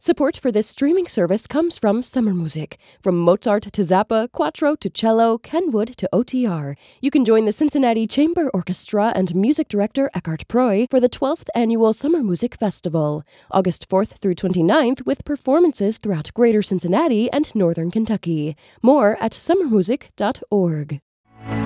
Support for this streaming service comes from Summer Music. From Mozart to Zappa, Quattro to cello, Kenwood to OTR. You can join the Cincinnati Chamber Orchestra and music director Eckhart Preu for the 12th Annual Summer Music Festival, August 4th through 29th, with performances throughout Greater Cincinnati and Northern Kentucky. More at summermusic.org.